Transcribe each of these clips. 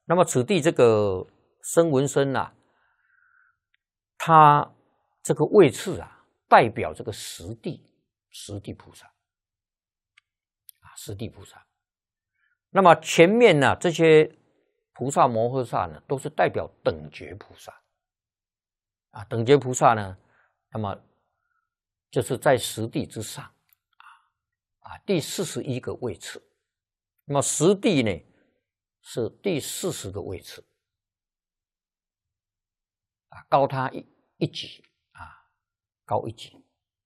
那么此地这个声闻身啊，它这个位次啊，代表这个实地菩萨啊，实地菩萨。那么前面呢，这些菩萨摩诃萨呢，都是代表等觉菩萨啊，等觉菩萨呢，那么就是在实地之上啊，第41个位次。那么实地呢，是第40个位次啊，高他一级啊，高一级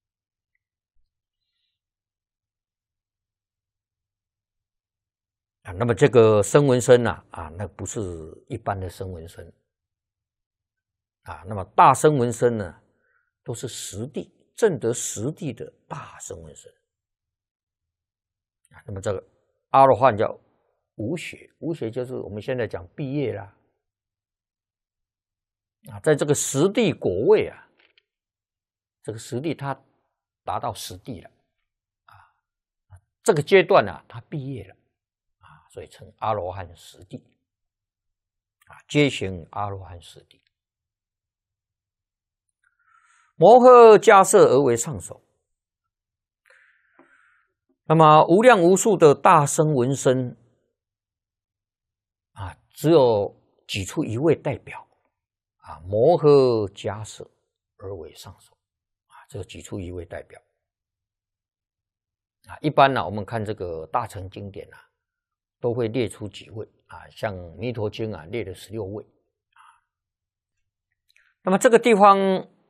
啊。那么这个声闻身啊，那不是一般的声闻身啊。那么大声闻身呢，都是实地证得实地的大声闻身啊。那么这个阿罗汉叫无学，无学就是我们现在讲毕业啦啊，在这个实地果位啊，这个实地他达到实地了啊，这个阶段啊，他毕业了啊，所以称阿罗汉实地啊，皆行阿罗汉实地。摩诃迦摄而为上首。那么无量无数的大声闻身啊，只有举出一位代表啊，摩诃迦摄而为上首啊，这个举出一位代表啊。一般呢，我们看这个大乘经典啊，都会列出几位啊，像《弥陀经》啊，列了16位啊。那么这个地方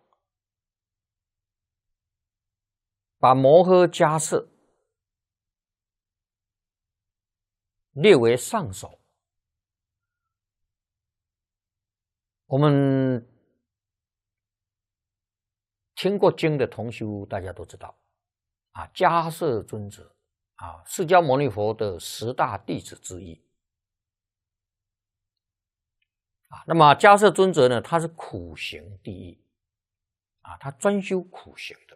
把摩诃迦摄列为上首，我们听过经的同修大家都知道啊，迦摄尊者啊，释迦牟尼佛的10大弟子之一啊。那么迦摄尊者呢，他是苦行第一啊，他专修苦行的。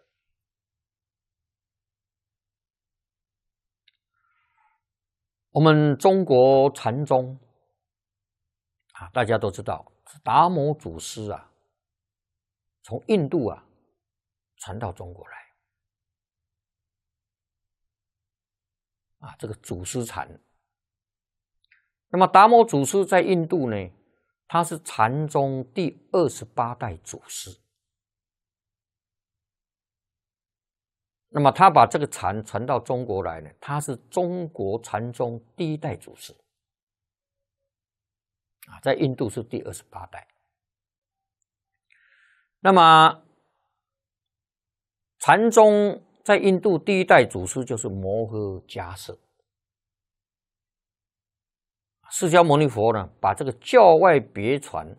我们中国禅宗啊，大家都知道，达摩祖师啊，从印度啊传到中国来啊，这个祖师禅。那么达摩祖师在印度呢，他是禅宗第28代祖师。那么他把这个禅传到中国来呢，他是中国禅宗第1代祖师啊，在印度是第28代。那么禅宗在印度第1代祖师就是摩诃迦摄。释迦牟尼佛呢，把这个教外别传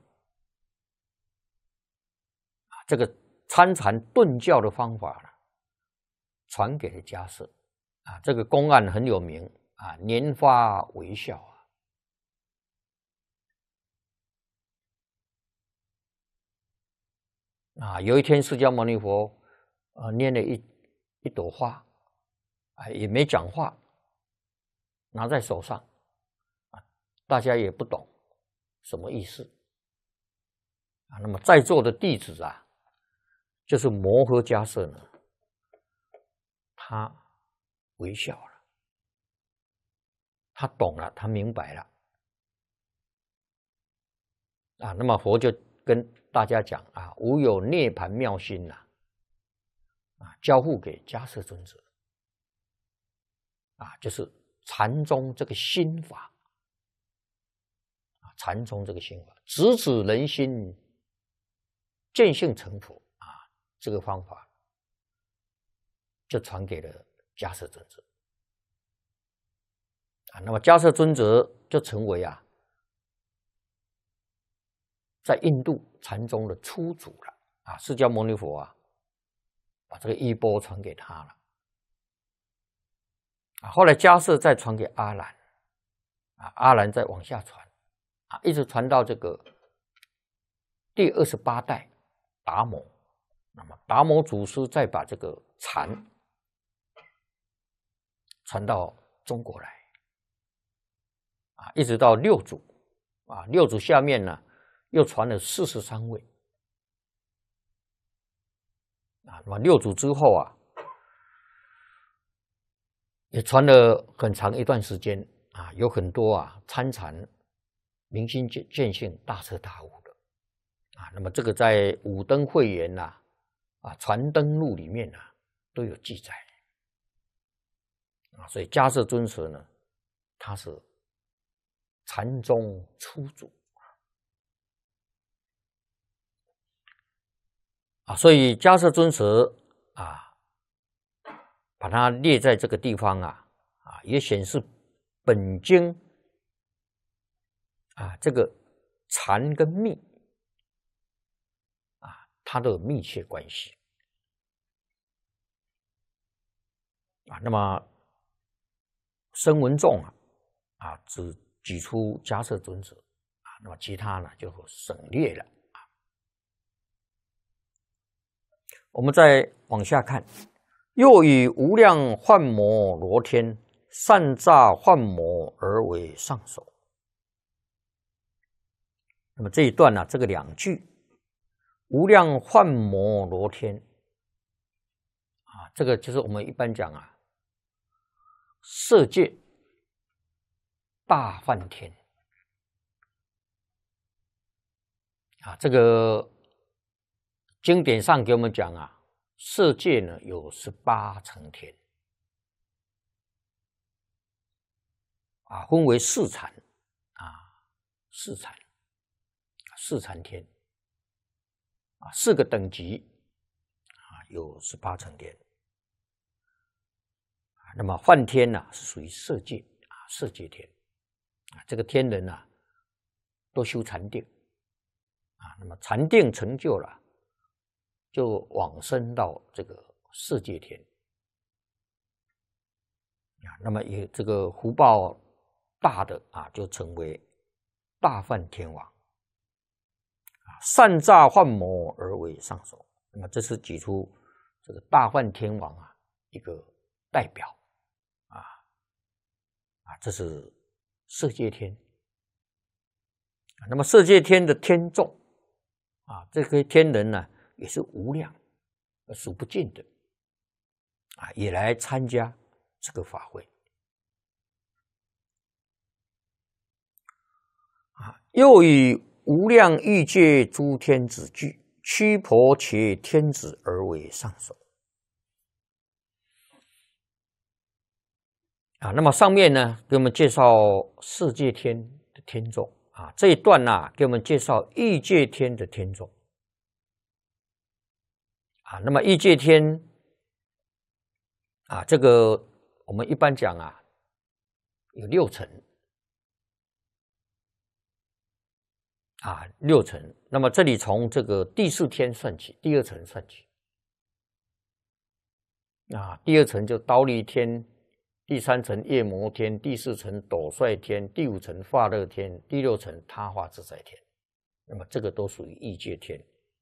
这个参禅顿教的方法呢，传给了迦摄啊，这个公案很有名啊，年发微笑啊。有一天，释迦牟尼佛拈了一朵花啊，也没讲话，拿在手上啊，大家也不懂什么意思啊。那么在座的弟子啊，就是摩诃迦摄呢，他微笑了，他懂了，他明白了啊。那么佛就跟大家讲啊，吾有涅槃妙心呐啊，交付给迦摄尊者啊，就是禅宗这个心法啊，禅宗这个心法，直指人心，见性成佛啊，这个方法就传给了迦摄尊者啊。那么迦摄尊者就成为啊，在印度禅宗的初祖了啊。释迦牟尼佛啊，把这个衣钵传给他了啊。后来迦摄再传给阿难啊，阿难再往下传啊，一直传到这个第28代达摩。那么达摩祖师再把这个禅传到中国来啊，一直到6祖啊，六祖下面呢又传了43位啊，那么六祖之后啊，也传了很长一段时间啊，有很多啊参禅、明心见性、大彻大悟的啊。那么这个在《五灯会元》呐啊《传灯录》里面呐都有记载啊。所以迦叶尊者呢，他是禅宗初祖啊，所以迦叶尊者啊，把它列在这个地方啊，也显示本经啊这个禅跟密啊，它都有密切关系啊。那么声闻众啊只举出迦叶尊者啊，那么其他呢就省略了啊。我们再往下看，又以无量幻魔罗天善诈幻魔而为上首。那么这一段呢，这个两句无量幻魔罗天啊，这个就是我们一般讲啊，色界大梵天啊，这个经典上给我们讲啊，色界呢有18层天啊，分为四禅啊，四禅天啊，4个等级啊，有18层天。那么梵天呢是属于色界啊，色界天啊，这个天人呢都修禅定啊，那么禅定成就了，就往生到这个色界天啊，那么也这个福报大的啊，就成为大梵天王啊，善诈幻魔而为上首。那么这是举出这个大梵天王啊一个代表这是色界天那么色界天的天众啊，这个天人呢也是无量数不尽的啊，也来参加这个法会啊。又以无量欲界诸天子聚，驱婆伽天子而为上首啊。那么上面呢给我们介绍色界天的天众啊，这一段呢给我们介绍欲界天的天众啊。那么欲界天啊，这个我们一般讲啊，有6层啊，6层。那么这里从这个第4天算起，第2层算起啊，第2层就忉利天，第3层夜摩天，第4层斗率天，第5层化乐天，第6层他化自在天。那么这个都属于欲界天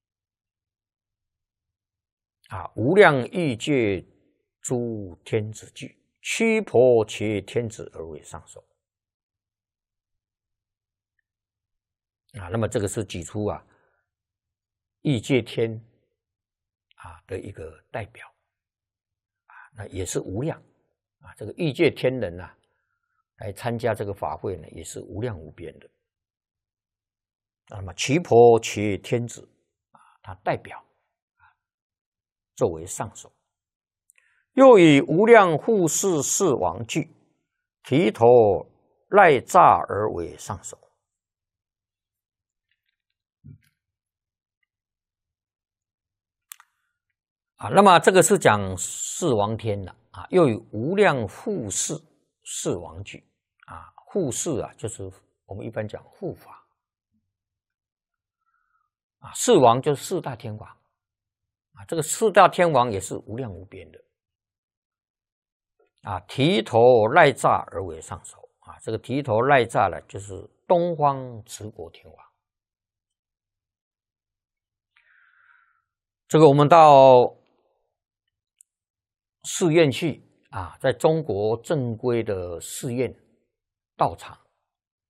啊，无量欲界诸天子聚，驱婆伽天子而为上首啊。那么这个是举出啊欲界天啊的一个代表啊，那也是无量啊，这个欲界天人啊来参加这个法会呢，也是无量无边的。那么驱婆伽天子啊，他代表作为上首，又以无量护世四王聚，提头赖诈而为上首啊。那么这个是讲四王天的啊，又以无量护世四王聚啊，护世啊就是我们一般讲护法啊，四王就是四大天王啊，这个四大天王也是无量无边的啊，提头赖诈而为上首啊，这个提头赖诈呢，就是东方持国天王。这个我们到寺院去啊，在中国正规的寺院道场